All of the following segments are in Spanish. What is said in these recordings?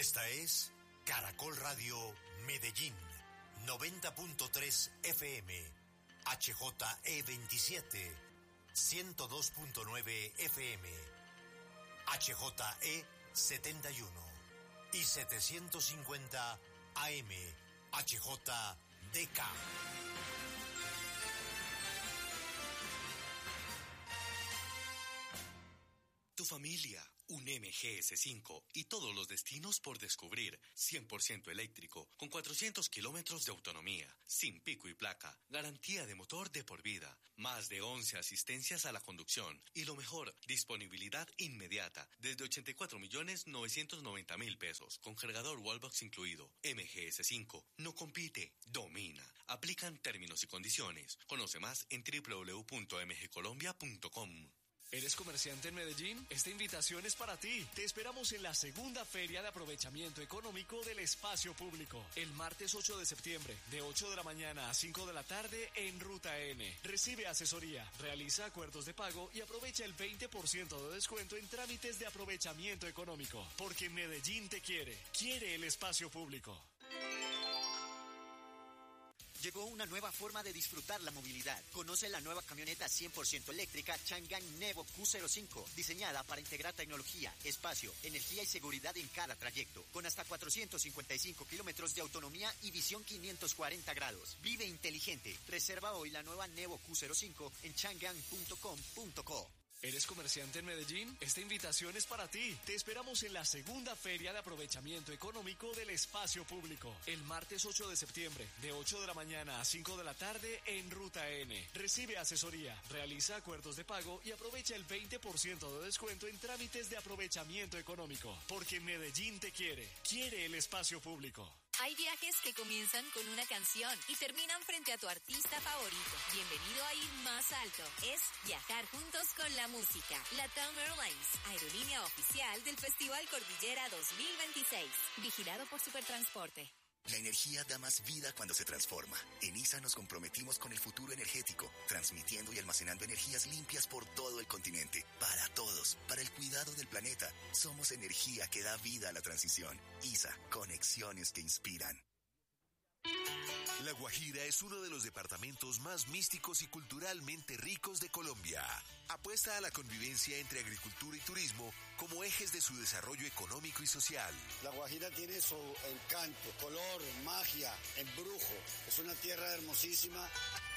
Esta es Caracol Radio Medellín, 90.3 FM, HJE27, 102.9 FM, HJE71 y 750 AM, HJDK. Tu familia, un MGS5 y todos los destinos por descubrir. 100% eléctrico, con 400 kilómetros de autonomía, sin pico y placa, garantía de motor de por vida, más de 11 asistencias a la conducción y lo mejor, disponibilidad inmediata, desde 84.990.000 pesos, con cargador Wallbox incluido. MGS5 no compite, domina. Aplican términos y condiciones. Conoce más en www.mgcolombia.com. ¿Eres comerciante en Medellín? Esta invitación es para ti. Te esperamos en la segunda Feria de Aprovechamiento Económico del Espacio Público, el martes 8 de septiembre, de 8 de la mañana a 5 de la tarde en Ruta N. Recibe asesoría, realiza acuerdos de pago y aprovecha el 20% de descuento en trámites de aprovechamiento económico. Porque Medellín te quiere el espacio público. Llegó una nueva forma de disfrutar la movilidad. Conoce la nueva camioneta 100% eléctrica Changan Nevo Q05, diseñada para integrar tecnología, espacio, energía y seguridad en cada trayecto, con hasta 455 kilómetros de autonomía y visión 540 grados. Vive inteligente. Reserva hoy la nueva Nevo Q05 en changan.com.co. ¿Eres comerciante en Medellín? Esta invitación es para ti. Te esperamos en la segunda Feria de Aprovechamiento Económico del Espacio Público, el martes 8 de septiembre, de 8 de la mañana a 5 de la tarde en Ruta N. Recibe asesoría, realiza acuerdos de pago y aprovecha el 20% de descuento en trámites de aprovechamiento económico. Porque Medellín te quiere el espacio público. Hay viajes que comienzan con una canción y terminan frente a tu artista favorito. Bienvenido a ir más alto. Es viajar juntos con la música. LATAM Airlines, aerolínea oficial del Festival Cordillera 2026. Vigilado por Supertransporte. La energía da más vida cuando se transforma. En ISA nos comprometimos con el futuro energético, transmitiendo y almacenando energías limpias por todo el continente. Para todos, para el cuidado del planeta. Somos energía que da vida a la transición. ISA, conexiones que inspiran. La Guajira es uno de los departamentos más místicos y culturalmente ricos de Colombia. Apuesta a la convivencia entre agricultura y turismo como ejes de su desarrollo económico y social. La Guajira tiene su encanto, color, magia, embrujo. Es una tierra hermosísima.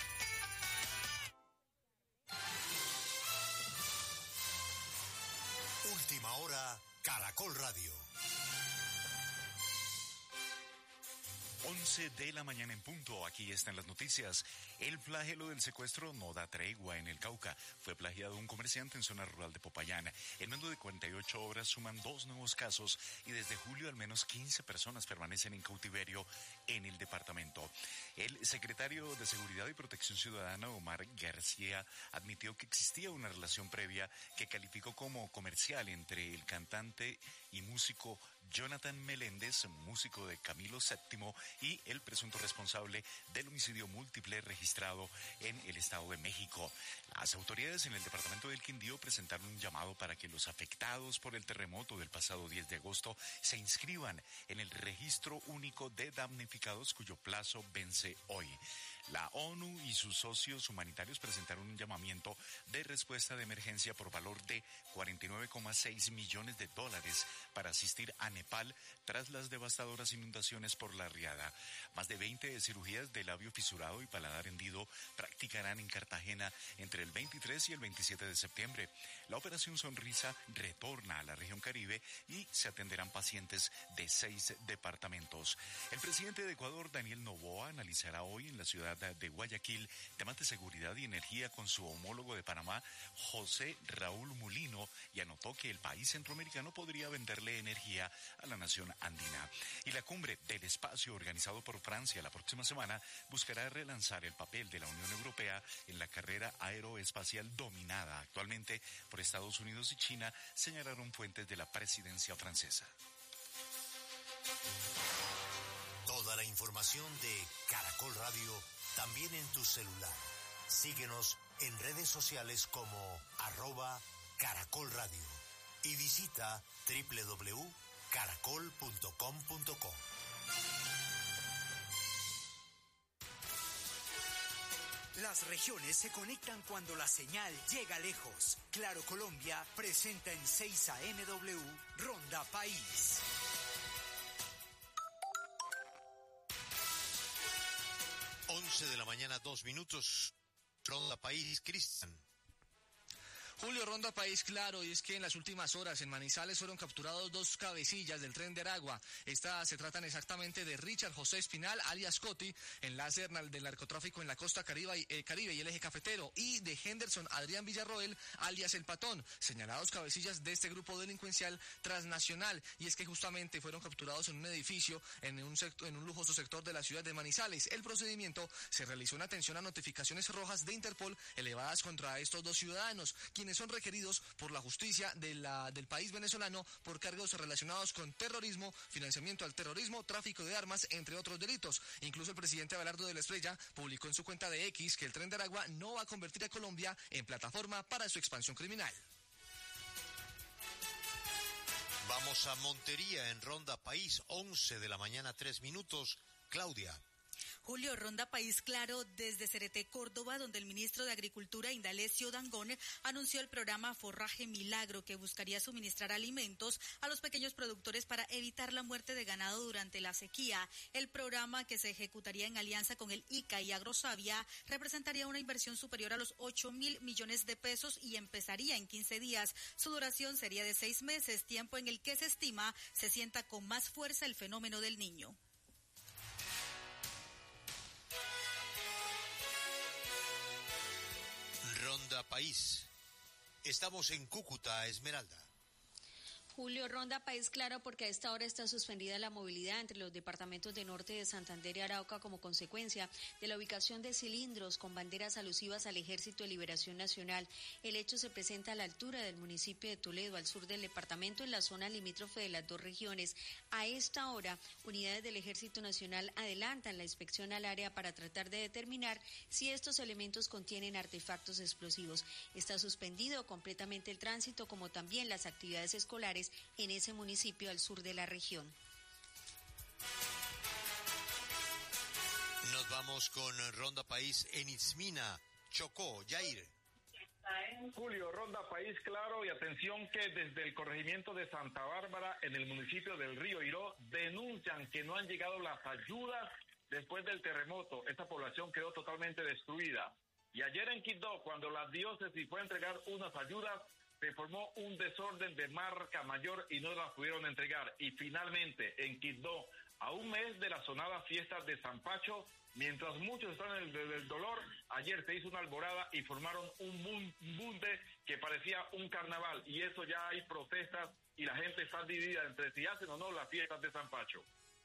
Última hora, Caracol Radio. 11 de la mañana en punto, aquí están las noticias. El flagelo del secuestro no da tregua en el Cauca. Fue plagiado un comerciante en zona rural de Popayán. En menos de 48 horas suman 2 nuevos casos y desde julio al menos 15 personas permanecen en cautiverio en el departamento. El secretario de Seguridad y Protección Ciudadana, Omar García, admitió que existía una relación previa que calificó como comercial entre el cantante y músico Jonathan Meléndez, músico de Camilo VII, y el presunto responsable del homicidio múltiple registrado en el Estado de México. Las autoridades en el departamento del Quindío presentaron un llamado para que los afectados por el terremoto del pasado 10 de agosto se inscriban en el registro único de damnificados cuyo plazo vence hoy. La ONU y sus socios humanitarios presentaron un llamamiento de respuesta de emergencia por valor de $49,6 millones para asistir a Nepal tras las devastadoras inundaciones por la riada. Más de 20 cirugías de labio fisurado y paladar hendido practicarán en Cartagena entre el 23 y el 27 de septiembre. La Operación Sonrisa retorna a la región Caribe y se atenderán pacientes de 6 departamentos. El presidente de Ecuador, Daniel Noboa, analizará hoy en la ciudad de Guayaquil temas de seguridad y energía con su homólogo de Panamá, José Raúl Mulino, y anotó que el país centroamericano podría venderle energía a la nación andina. Y la cumbre del espacio organizado por Francia la próxima semana buscará relanzar el papel de la Unión Europea en la carrera aeroespacial dominada actualmente por Estados Unidos y China, señalaron fuentes de la presidencia francesa. Toda la información de Caracol Radio también en tu celular. Síguenos en redes sociales como @Caracol Radio y visita caracol.com.co. Las regiones se conectan cuando la señal llega lejos. Claro Colombia presenta en 6 AMW Ronda País. De la mañana, 2 minutos. Ronda País, Cristian. Julio, Ronda País Claro, y es que en las últimas horas en Manizales fueron capturados 2 cabecillas del tren de Aragua. Estas se tratan exactamente de Richard José Espinal, alias Coti, enlace del narcotráfico en la costa Caribe y el eje cafetero, y de Henderson Adrián Villarroel, alias El Patón, señalados cabecillas de este grupo delincuencial transnacional. Y es que justamente fueron capturados en un edificio en un lujoso sector de la ciudad de Manizales. El procedimiento se realizó en atención a notificaciones rojas de Interpol elevadas contra estos 2 ciudadanos, quienes son requeridos por la justicia del país venezolano por cargos relacionados con terrorismo, financiamiento al terrorismo, tráfico de armas, entre otros delitos. Incluso el presidente Abelardo de la Espriella publicó en su cuenta de X que el Tren de Aragua no va a convertir a Colombia en plataforma para su expansión criminal. Vamos a Montería en Ronda País, 11 de la mañana, 3 minutos. Claudia. Julio, Ronda País Claro desde Cereté, Córdoba, donde el ministro de Agricultura, Indalecio Dangond, anunció el programa Forraje Milagro, que buscaría suministrar alimentos a los pequeños productores para evitar la muerte de ganado durante la sequía. El programa, que se ejecutaría en alianza con el ICA y Agrosavia, representaría una inversión superior a los 8.000 millones de pesos y empezaría en 15 días. Su duración sería de 6 meses, tiempo en el que se estima se sienta con más fuerza el fenómeno del Niño. Ronda País. Estamos en Cúcuta, Esmeralda. Julio, Ronda País Claro, porque a esta hora está suspendida la movilidad entre los departamentos de Norte de Santander y Arauca como consecuencia de la ubicación de cilindros con banderas alusivas al Ejército de Liberación Nacional. El hecho se presenta a la altura del municipio de Toledo, al sur del departamento, en la zona limítrofe de las 2 regiones. A esta hora, unidades del Ejército Nacional adelantan la inspección al área para tratar de determinar si estos elementos contienen artefactos explosivos. Está suspendido completamente el tránsito, como también las actividades escolares en ese municipio al sur de la región. Nos vamos con Ronda País en Itzmina, Chocó, Yair. Julio, Ronda País Claro, y atención que desde el corregimiento de Santa Bárbara, en el municipio del Río Iró, denuncian que no han llegado las ayudas después del terremoto. Esta población quedó totalmente destruida. Y ayer en Quibdó, cuando la diócesis fue a entregar unas ayudas, se formó un desorden de marca mayor y no las pudieron entregar. Y finalmente, en Quibdó, a un mes de la sonada fiesta de San Pacho, mientras muchos están en el dolor, ayer se hizo una alborada y formaron un bunde que parecía un carnaval. Y eso ya hay protestas y la gente está dividida entre si hacen o no las fiestas de San Pacho.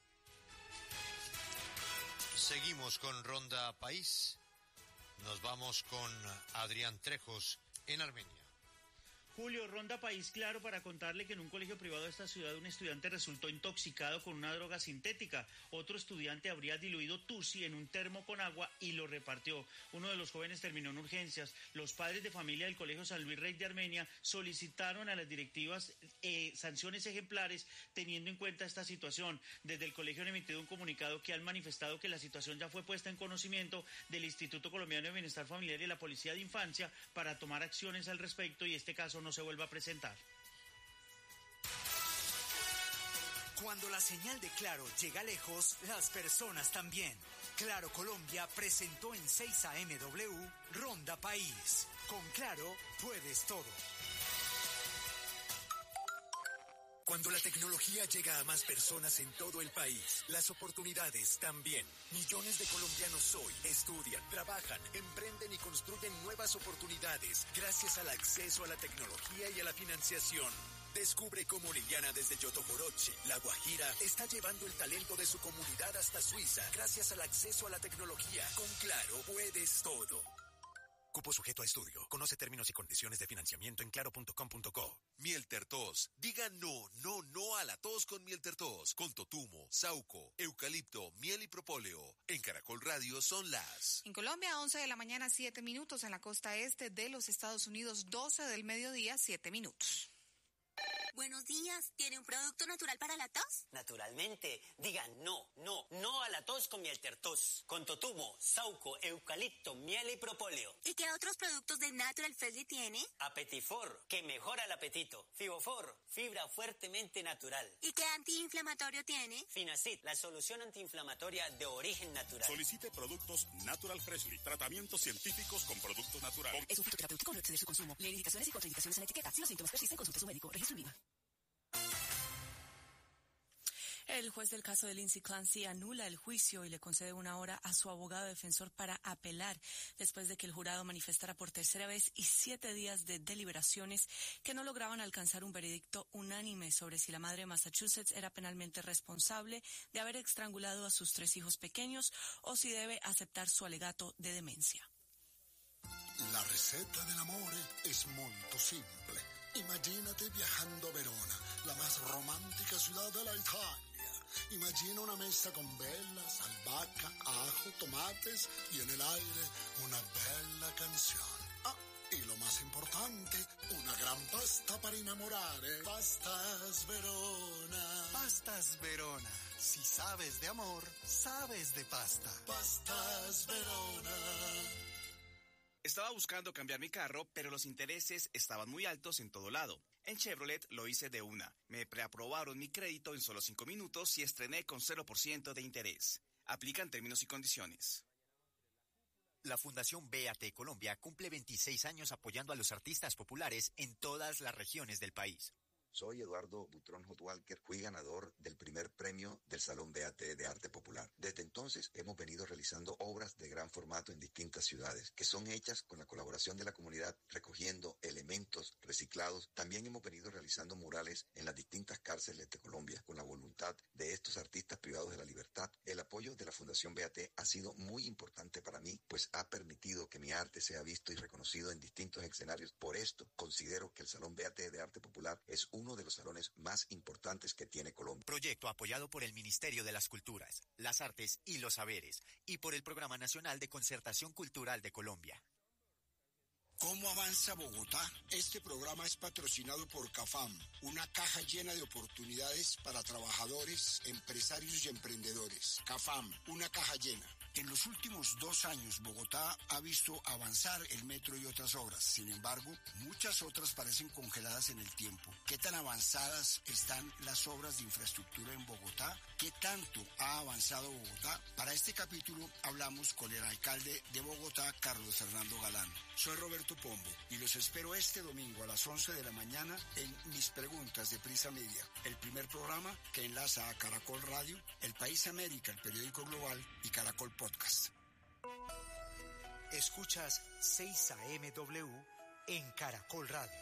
Seguimos con Ronda País. Nos vamos con Adrián Trejos en Armenia. Julio, Ronda País Claro, para contarle que en un colegio privado de esta ciudad un estudiante resultó intoxicado con una droga sintética. Otro estudiante habría diluido Tusi en un termo con agua y lo repartió. Uno de los jóvenes terminó en urgencias. Los padres de familia del Colegio San Luis Rey de Armenia solicitaron a las directivas sanciones ejemplares teniendo en cuenta esta situación. Desde el colegio han emitido un comunicado que han manifestado que la situación ya fue puesta en conocimiento del Instituto Colombiano de Bienestar Familiar y la Policía de Infancia para tomar acciones al respecto y este caso no se vuelva a presentar. Cuando la señal de Claro llega lejos, las personas también. Claro Colombia presentó en 6 AMW Ronda País. Con Claro puedes todo. Cuando la tecnología llega a más personas en todo el país, las oportunidades también. Millones de colombianos hoy estudian, trabajan, emprenden y construyen nuevas oportunidades gracias al acceso a la tecnología y a la financiación. Descubre cómo Liliana desde Yotojoroche, La Guajira, está llevando el talento de su comunidad hasta Suiza gracias al acceso a la tecnología. Con Claro puedes todo. Cupo sujeto a estudio. Conoce términos y condiciones de financiamiento en claro.com.co. Miel Tertos. Diga no a la tos con Miel Tertos. Con totumo, sauco, eucalipto, miel y propóleo. En Caracol Radio son las... En Colombia, 11 de la mañana, 7 minutos. En la costa este de los Estados Unidos, 12 del mediodía, 7 minutos. Buenos días, ¿tiene un producto natural para la tos? Naturalmente, digan no a la tos con miel tertos, con totumo, sauco, eucalipto, miel y propóleo. ¿Y qué otros productos de Natural Freshly tiene? Apetifor, que mejora el apetito. Fibofor, fibra fuertemente natural. ¿Y qué antiinflamatorio tiene? Finacid, la solución antiinflamatoria de origen natural. Solicite productos Natural Freshly, tratamientos científicos con productos naturales. Es un fitoterapéutico, no exceder su consumo. Lee indicaciones y contraindicaciones en la etiqueta. Si los síntomas persisten, consulte a su médico. Registro INVIMA. El juez del caso de Lindsay Clancy anula el juicio y le concede 1 hora a su abogado defensor para apelar después de que el jurado manifestara por tercera vez y 7 días de deliberaciones que no lograban alcanzar un veredicto unánime sobre si la madre de Massachusetts era penalmente responsable de haber estrangulado a sus 3 hijos pequeños o si debe aceptar su alegato de demencia. La receta del amore es molto simple. Imagínate viajando a Verona, la más romántica ciudad de la Italia. Imagina una mesa con velas, albahaca, ajo, tomates y en el aire una bella canción. Ah, y lo más importante, una gran pasta para enamorare. Pastas Verona. Pastas Verona. Si sabes de amor, sabes de pasta. Pastas Verona. Estaba buscando cambiar mi carro, pero los intereses estaban muy altos en todo lado. En Chevrolet lo hice de una. Me preaprobaron mi crédito en solo 5 minutos y estrené con 0% de interés. Aplican términos y condiciones. La Fundación BAT Colombia cumple 26 años apoyando a los artistas populares en todas las regiones del país. Soy Eduardo Butrón Hotwalker, fui ganador del primer premio del Salón BAT de Arte Popular. Desde entonces hemos venido realizando obras de gran formato en distintas ciudades, que son hechas con la colaboración de la comunidad, recogiendo elementos reciclados. También hemos venido realizando murales en las distintas cárceles de Colombia, con la voluntad de estos artistas privados de la libertad. El apoyo de la Fundación BAT ha sido muy importante para mí, pues ha permitido que mi arte sea visto y reconocido en distintos escenarios. Por esto, considero que el Salón BAT de Arte Popular es uno de los salones más importantes que tiene Colombia. Proyecto apoyado por el Ministerio de las Culturas, las Artes y los Saberes y por el Programa Nacional de Concertación Cultural de Colombia. ¿Cómo avanza Bogotá? Este programa es patrocinado por CAFAM, una caja llena de oportunidades para trabajadores, empresarios y emprendedores. CAFAM, una caja llena. En los últimos 2 años, Bogotá ha visto avanzar el metro y otras obras. Sin embargo, muchas otras parecen congeladas en el tiempo. ¿Qué tan avanzadas están las obras de infraestructura en Bogotá? ¿Qué tanto ha avanzado Bogotá? Para este capítulo hablamos con el alcalde de Bogotá, Carlos Fernando Galán. Soy Roberto Pombo y los espero este domingo a las 11 de la mañana en Mis Preguntas de Prisa Media, el primer programa que enlaza a Caracol Radio, El País América, el periódico global y Caracol Podcast. Escuchas 6 AMW en Caracol Radio.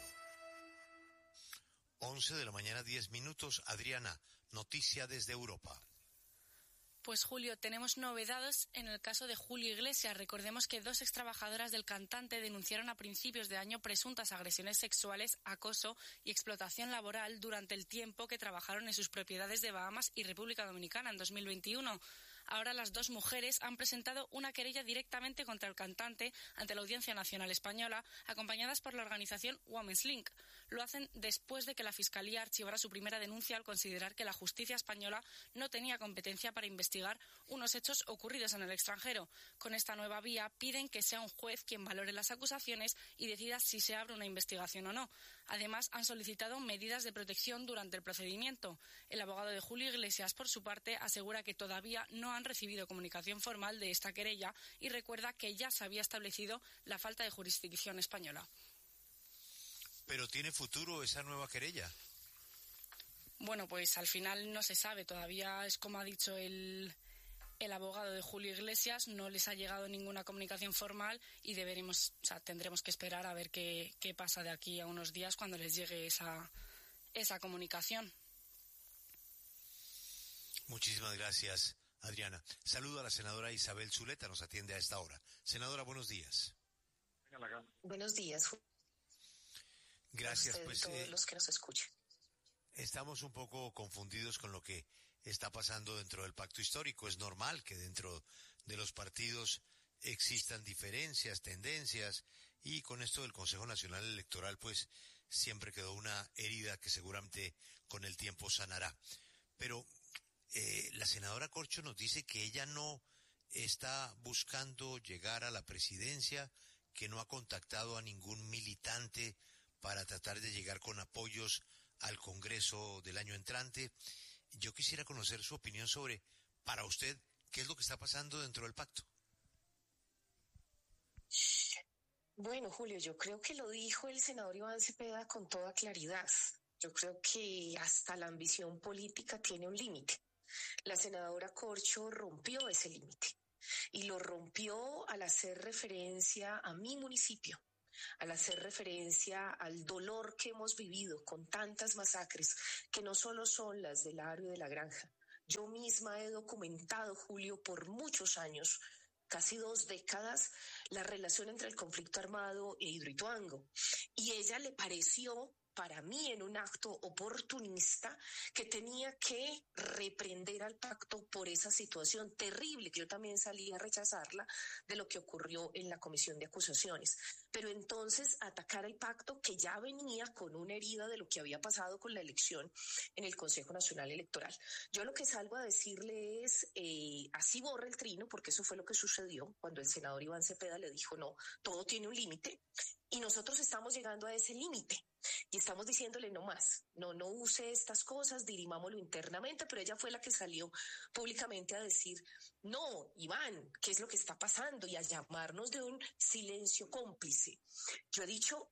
11 de la mañana, 10 minutos. Adriana, noticia desde Europa. Pues Julio, tenemos novedades en el caso de Julio Iglesias. Recordemos que 2 extrabajadoras del cantante denunciaron a principios de año presuntas agresiones sexuales, acoso y explotación laboral durante el tiempo que trabajaron en sus propiedades de Bahamas y República Dominicana en 2021. Ahora las 2 mujeres han presentado una querella directamente contra el cantante ante la Audiencia Nacional Española, acompañadas por la organización Women's Link. Lo hacen después de que la Fiscalía archivara su primera denuncia al considerar que la justicia española no tenía competencia para investigar unos hechos ocurridos en el extranjero. Con esta nueva vía piden que sea un juez quien valore las acusaciones y decida si se abre una investigación o no. Además, han solicitado medidas de protección durante el procedimiento. El abogado de Julio Iglesias, por su parte, asegura que todavía no han recibido comunicación formal de esta querella y recuerda que ya se había establecido la falta de jurisdicción española. ¿Pero tiene futuro esa nueva querella? Bueno, pues al final no se sabe. Todavía es como ha dicho el abogado de Julio Iglesias, no les ha llegado ninguna comunicación formal y tendremos que esperar a ver qué pasa de aquí a unos días cuando les llegue esa comunicación. Muchísimas gracias, Adriana. Saludo a la senadora Isabel Zuleta, nos atiende a esta hora. Senadora, buenos días. Buenos días. Gracias, pues todos los que nos escuchan. Estamos un poco confundidos con lo que está pasando dentro del pacto histórico. Es normal que dentro de los partidos existan diferencias, tendencias, y con esto del Consejo Nacional Electoral, pues siempre quedó una herida que seguramente con el tiempo sanará. Pero la senadora Corcho nos dice que ella no está buscando llegar a la presidencia, que no ha contactado a ningún militante para tratar de llegar con apoyos al Congreso del año entrante. Yo quisiera conocer su opinión sobre, para usted, ¿qué es lo que está pasando dentro del pacto? Bueno, Julio, yo creo que lo dijo el senador Iván Cepeda con toda claridad. Yo creo que hasta la ambición política tiene un límite. La senadora Corcho rompió ese límite y lo rompió al hacer referencia a mi municipio, al hacer referencia al dolor que hemos vivido con tantas masacres que no solo son las del Aro y de la Granja. Yo misma he documentado, Julio, por muchos años, casi 2 décadas, la relación entre el conflicto armado e Hidroituango. Y ella le pareció, para mí, en un acto oportunista, que tenía que reprender al pacto por esa situación terrible, que yo también salí a rechazarla, de lo que ocurrió en la comisión de acusaciones. Pero entonces atacar el pacto que ya venía con una herida de lo que había pasado con la elección en el Consejo Nacional Electoral. Yo lo que salgo a decirle es, así borra el trino, porque eso fue lo que sucedió cuando el senador Iván Cepeda le dijo, no, todo tiene un límite, y nosotros estamos llegando a ese límite. Y estamos diciéndole no más, no use estas cosas, dirimámoslo internamente, pero ella fue la que salió públicamente a decir, no, Iván, ¿qué es lo que está pasando? Y a llamarnos de un silencio cómplice. Yo he dicho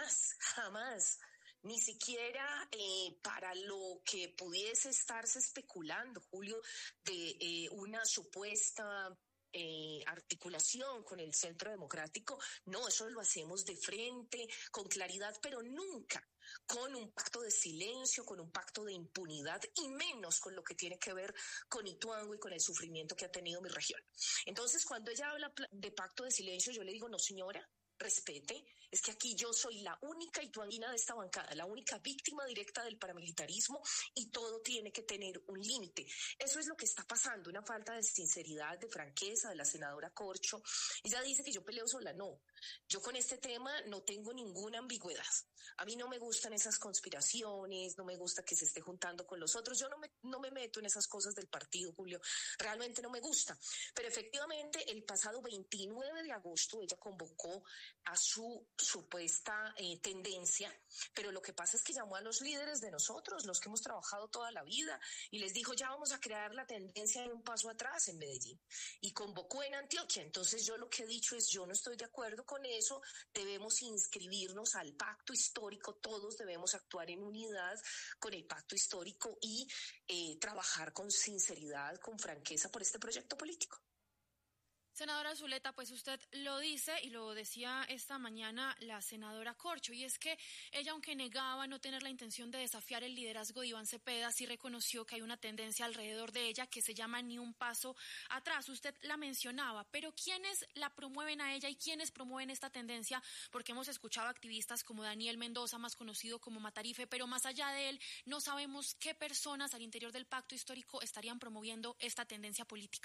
jamás, ni siquiera para lo que pudiese estarse especulando, Julio, de una supuesta articulación con el Centro Democrático, no, eso lo hacemos de frente, con claridad, pero nunca con un pacto de silencio, con un pacto de impunidad y menos con lo que tiene que ver con Ituango y con el sufrimiento que ha tenido mi región. Entonces, cuando ella habla de pacto de silencio, yo le digo, no señora, respete, es que aquí yo soy la única ituanguina de esta bancada, la única víctima directa del paramilitarismo y todo tiene que tener un límite. Eso es lo que está pasando, una falta de sinceridad, de franqueza de la senadora Corcho. Ella dice que yo peleo sola, no. Yo con este tema no tengo ninguna ambigüedad. A mí no me gustan esas conspiraciones, no me gusta que se esté juntando con los otros. Yo no me meto en esas cosas del partido, Julio. Realmente no me gusta. Pero efectivamente, el pasado 29 de agosto ella convocó a su supuesta tendencia, pero lo que pasa es que llamó a los líderes de nosotros, los que hemos trabajado toda la vida, y les dijo, ya vamos a crear la tendencia de un paso atrás en Medellín, y convocó en Antioquia. Entonces yo lo que he dicho es, yo no estoy de acuerdo con eso, debemos inscribirnos al pacto histórico, todos debemos actuar en unidad con el pacto histórico y trabajar con sinceridad, con franqueza por este proyecto político. Senadora Zuleta, pues usted lo dice y lo decía esta mañana la senadora Corcho, y es que ella, aunque negaba no tener la intención de desafiar el liderazgo de Iván Cepeda, sí reconoció que hay una tendencia alrededor de ella que se llama ni un paso atrás. Usted la mencionaba, pero ¿quiénes la promueven a ella y quiénes promueven esta tendencia? Porque hemos escuchado activistas como Daniel Mendoza, más conocido como Matarife, pero más allá de él no sabemos qué personas al interior del pacto histórico estarían promoviendo esta tendencia política.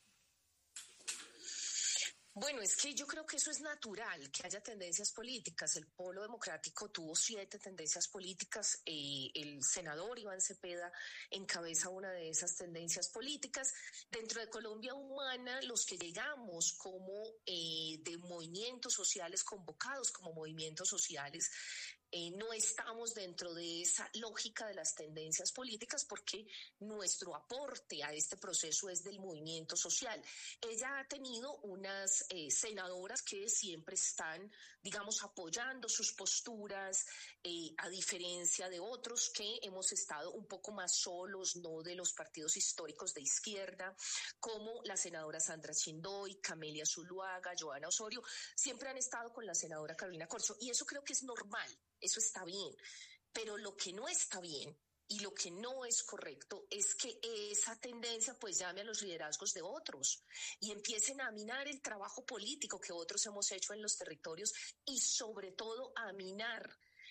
Bueno, es que yo creo que eso es natural, que haya tendencias políticas. El Polo Democrático tuvo 7 tendencias políticas. El senador Iván Cepeda encabeza una de esas tendencias políticas. Dentro de Colombia Humana, los que llegamos como de movimientos sociales, convocados como movimientos sociales, no estamos dentro de esa lógica de las tendencias políticas porque nuestro aporte a este proceso es del movimiento social. Ella ha tenido unas senadoras que siempre están, digamos, apoyando sus posturas, a diferencia de otros que hemos estado un poco más solos, no de los partidos históricos de izquierda, como la senadora Sandra Chindoy, Camelia Zuluaga, Joana Osorio, siempre han estado con la senadora Carolina Corcho, y eso creo que es normal. Eso está bien, pero lo que no está bien y lo que no es correcto es que esa tendencia pues llame a los liderazgos de otros y empiecen a minar el trabajo político que otros hemos hecho en los territorios y sobre todo a minar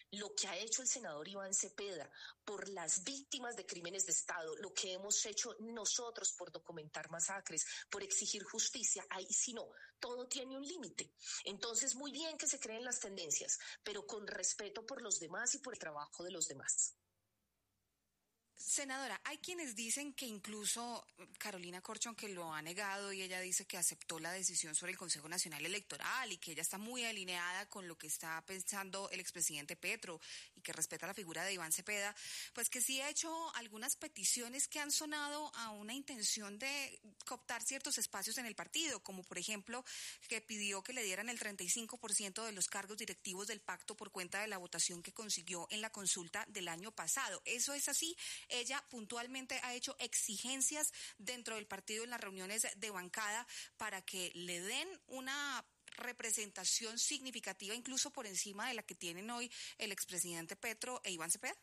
lo que ha hecho el senador Iván Cepeda por las víctimas de crímenes de Estado, lo que hemos hecho nosotros por documentar masacres, por exigir justicia, ahí sí no, todo tiene un límite. Entonces, muy bien que se creen las tendencias, pero con respeto por los demás y por el trabajo de los demás. Senadora, hay quienes dicen que incluso Carolina Corcho, aunque lo ha negado y ella dice que aceptó la decisión sobre el Consejo Nacional Electoral y que ella está muy alineada con lo que está pensando el expresidente Petro y que respeta la figura de Iván Cepeda, pues que sí ha hecho algunas peticiones que han sonado a una intención de cooptar ciertos espacios en el partido, como por ejemplo que pidió que le dieran el 35% de los cargos directivos del pacto por cuenta de la votación que consiguió en la consulta del año pasado. ¿Eso es así? Ella puntualmente ha hecho exigencias dentro del partido en las reuniones de bancada para que le den una representación significativa, incluso por encima de la que tienen hoy el expresidente Petro e Iván Cepeda.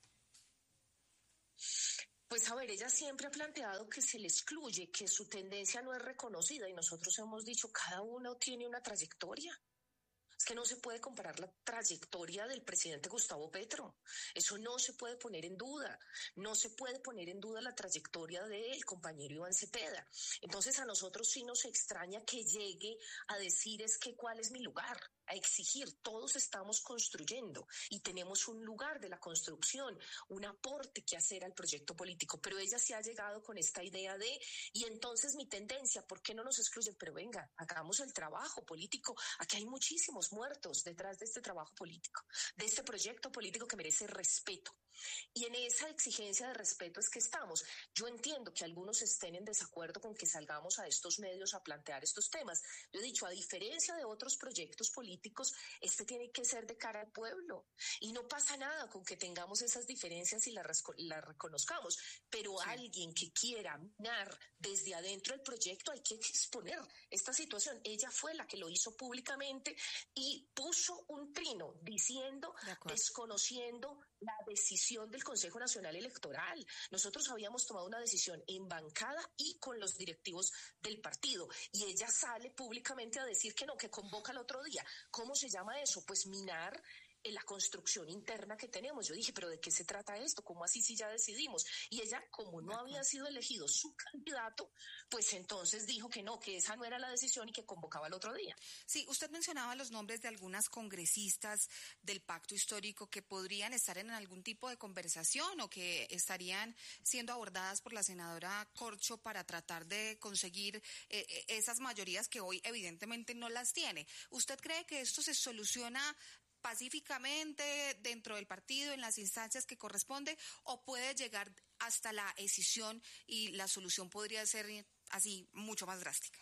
Pues a ver, ella siempre ha planteado que se le excluye, que su tendencia no es reconocida y nosotros hemos dicho cada uno tiene una trayectoria. Es que no se puede comparar la trayectoria del presidente Gustavo Petro. Eso no se puede poner en duda. No se puede poner en duda la trayectoria del compañero Iván Cepeda. Entonces a nosotros sí nos extraña que llegue a decir es que cuál es mi lugar, a exigir. Todos estamos construyendo y tenemos un lugar de la construcción, un aporte que hacer al proyecto político. Pero ella sí ha llegado con esta idea de, y entonces mi tendencia, ¿por qué no nos excluyen? Pero venga, hagamos el trabajo político. Aquí hay muchísimos muertos detrás de este trabajo político, de este proyecto político que merece respeto. Y en esa exigencia de respeto es que estamos. Yo entiendo que algunos estén en desacuerdo con que salgamos a estos medios a plantear estos temas. Yo he dicho, a diferencia de otros proyectos políticos, este tiene que ser de cara al pueblo. Y no pasa nada con que tengamos esas diferencias y las reconozcamos. Pero sí, alguien que quiera minar desde adentro el proyecto, hay que exponer esta situación. Ella fue la que lo hizo públicamente y puso un trino diciendo, desconociendo la decisión del Consejo Nacional Electoral. Nosotros habíamos tomado una decisión en bancada y con los directivos del partido y ella sale públicamente a decir que no, que convoca el otro día. ¿Cómo se llama eso? Pues minar en la construcción interna que tenemos. Yo dije, ¿pero de qué se trata esto? ¿Cómo así si ya decidimos? Y ella, como no había sido elegido su candidato, pues entonces dijo que no, que esa no era la decisión y que convocaba el otro día. Sí, usted mencionaba los nombres de algunas congresistas del pacto histórico que podrían estar en algún tipo de conversación o que estarían siendo abordadas por la senadora Corcho para tratar de conseguir esas mayorías que hoy evidentemente no las tiene. ¿Usted cree que esto se soluciona pacíficamente dentro del partido, en las instancias que corresponde, o puede llegar hasta la escisión y la solución podría ser así mucho más drástica?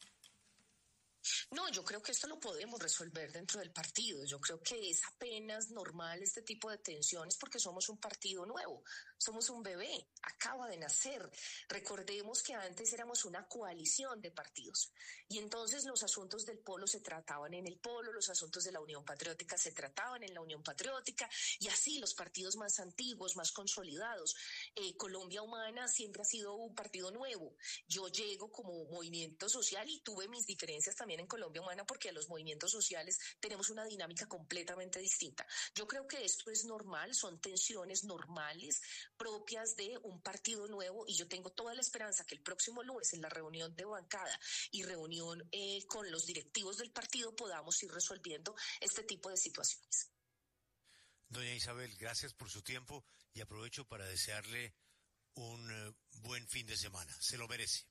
No, yo creo que esto lo podemos resolver dentro del partido. Yo creo que es apenas normal este tipo de tensiones porque somos un partido nuevo, somos un bebé, acaba de nacer. Recordemos que antes éramos una coalición de partidos y entonces los asuntos del polo se trataban en el polo, los asuntos de la Unión Patriótica se trataban en la Unión Patriótica y así los partidos más antiguos, más consolidados. Colombia Humana siempre ha sido un partido nuevo. Yo llego como movimiento social y tuve mis diferencias también en Colombia Humana porque a los movimientos sociales tenemos una dinámica completamente distinta. Yo creo que esto es normal, son tensiones normales propias de un partido nuevo y yo tengo toda la esperanza que el próximo lunes en la reunión de bancada y reunión con los directivos del partido podamos ir resolviendo este tipo de situaciones. Doña Isabel, gracias por su tiempo y aprovecho para desearle un buen fin de semana. Se lo merece.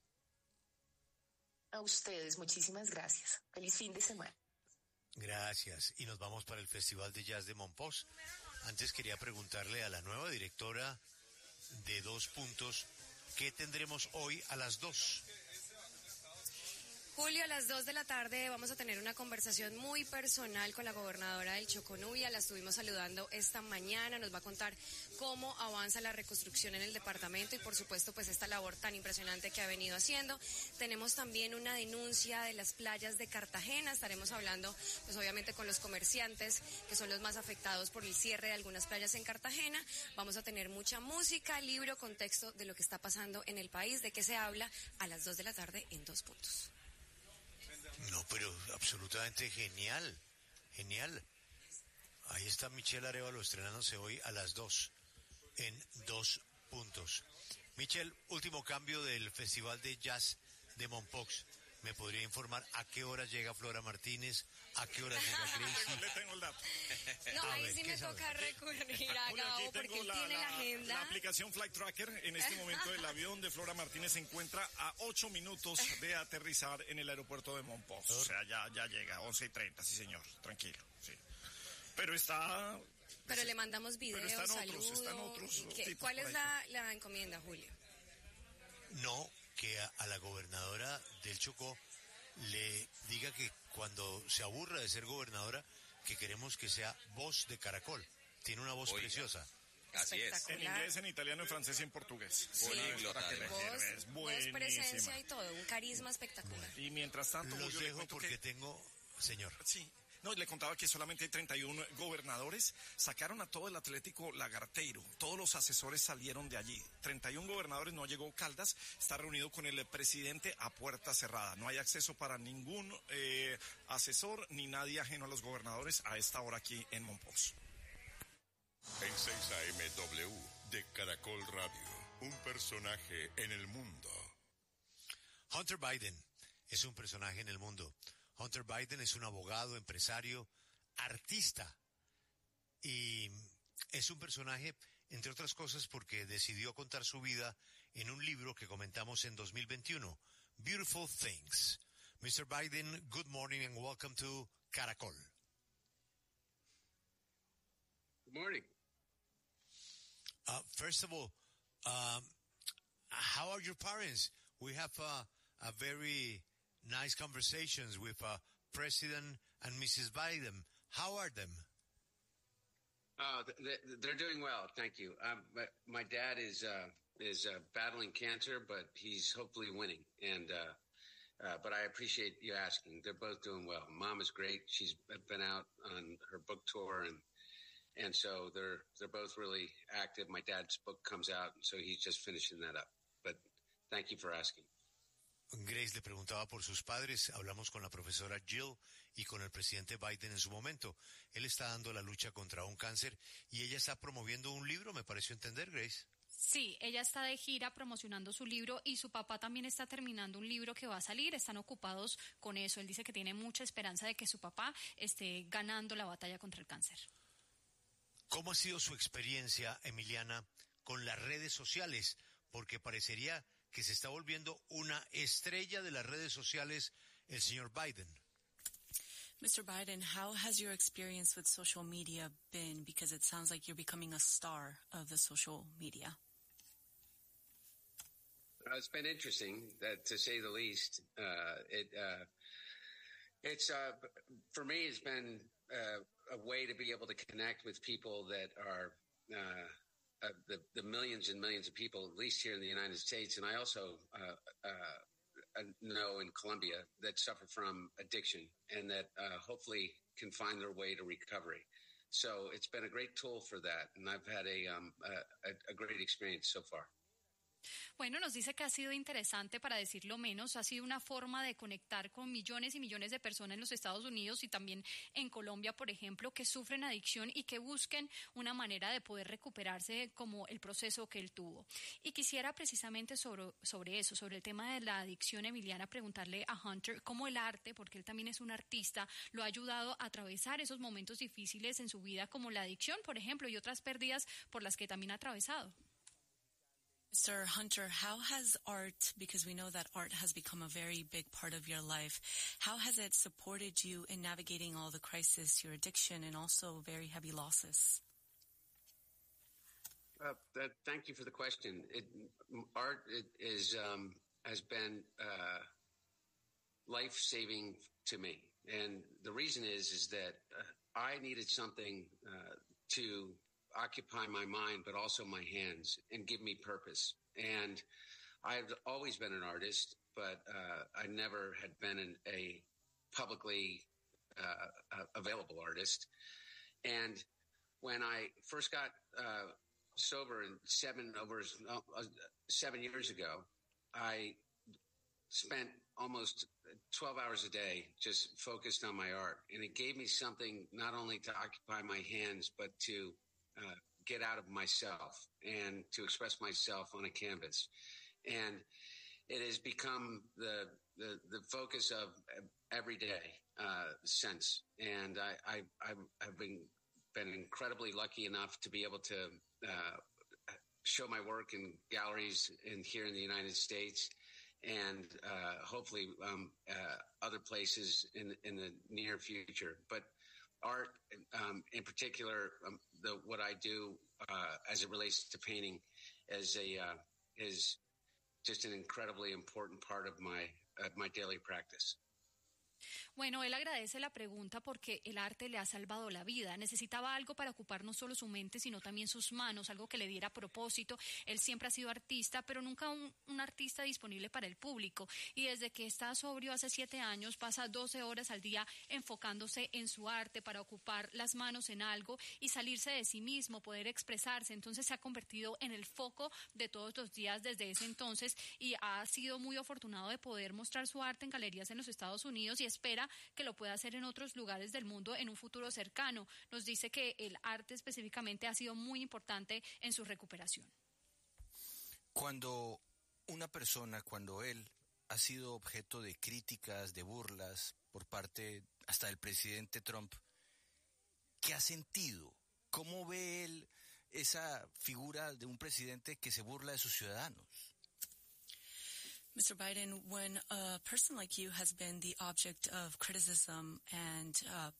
A ustedes, muchísimas gracias. Feliz fin de semana. Gracias. Y nos vamos para el Festival de Jazz de Mompox. Antes quería preguntarle a la nueva directora de 2 Puntos, ¿qué tendremos hoy a las 2? Julio, a las 2 de la tarde vamos a tener una conversación muy personal con la gobernadora del Chocó, Nubia. La estuvimos saludando esta mañana, nos va a contar cómo avanza la reconstrucción en el departamento y por supuesto pues esta labor tan impresionante que ha venido haciendo. Tenemos también una denuncia de las playas de Cartagena, estaremos hablando pues obviamente con los comerciantes que son los más afectados por el cierre de algunas playas en Cartagena. Vamos a tener mucha música, libro, contexto de lo que está pasando en el país, de qué se habla a las 2 de la tarde en 2 Puntos. No, pero absolutamente genial, genial. Ahí está Michelle Arévalo estrenándose hoy a las 2 en 2 puntos. Michelle, último cambio del Festival de Jazz de Mompox. ¿Me podría informar a qué hora llega Flora Martínez? ¿A qué hora llega Gracie? Le tengo el dato. No, ahí sí me toca recurrir a Gabo porque él tiene la agenda. La aplicación Flight Tracker. En este momento el avión de Flora Martínez se encuentra a 8 minutos de aterrizar en el aeropuerto de Mompox. O sea, ya llega, 11:30, sí señor, tranquilo, sí. Pero está... Pero le mandamos videos, saludos. Están otros ¿Cuál es la encomienda, Julio? No, que a la gobernadora del Chocó le diga que cuando se aburra de ser gobernadora, que queremos que sea voz de Caracol. Tiene una voz preciosa. Así es. En inglés, en italiano, en francés y en portugués. Sí. Voz, presencia y todo, un carisma espectacular. Y mientras tanto, los dejo porque tengo... Señor. Sí. No, le contaba que solamente hay 31 gobernadores. Sacaron a todo el Atlético Lagarteiro. Todos los asesores salieron de allí. 31 gobernadores, no llegó Caldas. Está reunido con el presidente a puerta cerrada. No hay acceso para ningún asesor ni nadie ajeno a los gobernadores a esta hora aquí en Mompox. En 6 AM de Caracol Radio. Un personaje en el mundo. Hunter Biden es un personaje en el mundo. Hunter Biden es un abogado, empresario, artista y es un personaje, entre otras cosas, porque decidió contar su vida en un libro que comentamos en 2021, Beautiful Things. Mr. Biden, good morning and welcome to Caracol. Good morning. First of all, how are your parents? We have a very nice conversations with President and Mrs. Biden. How are them? They're doing well, thank you. My dad is battling cancer, but he's hopefully winning. And but I appreciate you asking. They're both doing well. Mom is great. She's been out on her book tour, and so they're both really active. My dad's book comes out, so he's just finishing that up. But thank you for asking. Grace le preguntaba por sus padres, hablamos con la profesora Jill y con el presidente Biden en su momento. Él está dando la lucha contra un cáncer y ella está promoviendo un libro, me pareció entender, Grace. Sí, ella está de gira promocionando su libro y su papá también está terminando un libro que va a salir, están ocupados con eso. Él dice que tiene mucha esperanza de que su papá esté ganando la batalla contra el cáncer. ¿Cómo ha sido su experiencia, Emiliana, con las redes sociales? Porque parecería que se está volviendo una estrella de las redes sociales el señor Biden. Mr. Biden, how has your experience with social media been? Because it sounds like you're becoming a star of the social media. It's been interesting, to say the least. It's for me, it's been a way to be able to connect with people that are the millions and millions of people, at least here in the United States. And I also know in Colombia that suffer from addiction and that hopefully can find their way to recovery. So it's been a great tool for that. And I've had a great experience so far. Bueno, nos dice que ha sido interesante, para decirlo menos, ha sido una forma de conectar con millones y millones de personas en los Estados Unidos y también en Colombia, por ejemplo, que sufren adicción y que busquen una manera de poder recuperarse como el proceso que él tuvo. Y quisiera precisamente sobre eso, sobre el tema de la adicción, Emiliana, preguntarle a Hunter cómo el arte, porque él también es un artista, lo ha ayudado a atravesar esos momentos difíciles en su vida, como la adicción, por ejemplo, y otras pérdidas por las que también ha atravesado. Mr. Hunter, how has art, because we know that art has become a very big part of your life, how has it supported you in navigating all the crisis, your addiction, and also very heavy losses? Thank you for the question. Art has been life-saving to me. And the reason is that I needed something to occupy my mind, but also my hands, and give me purpose. And I've always been an artist, but I never had been a publicly available artist. And when I first got sober 7 years ago, I spent almost 12 hours a day just focused on my art. And it gave me something not only to occupy my hands, but to get out of myself and to express myself on a canvas. And it has become the focus of every day since. And I've been incredibly lucky enough to be able to show my work in galleries here in the United States, and hopefully other places in the near future. But art, in particular, what I do as it relates to painting, is just an incredibly important part of my daily practice. Bueno, él agradece la pregunta porque el arte le ha salvado la vida. Necesitaba algo para ocupar no solo su mente, sino también sus manos, algo que le diera propósito. Él siempre ha sido artista, pero nunca un artista disponible para el público. Y desde que está sobrio hace 7 años, pasa 12 horas al día enfocándose en su arte para ocupar las manos en algo y salirse de sí mismo, poder expresarse. Entonces se ha convertido en el foco de todos los días desde ese entonces y ha sido muy afortunado de poder mostrar su arte en galerías en los Estados Unidos y espera que lo pueda hacer en otros lugares del mundo en un futuro cercano. Nos dice que el arte específicamente ha sido muy importante en su recuperación. Cuando él ha sido objeto de críticas, de burlas por parte hasta del presidente Trump, ¿qué ha sentido? ¿Cómo ve él esa figura de un presidente que se burla de sus ciudadanos? Mr. Biden, when a person like you has been the object of criticism and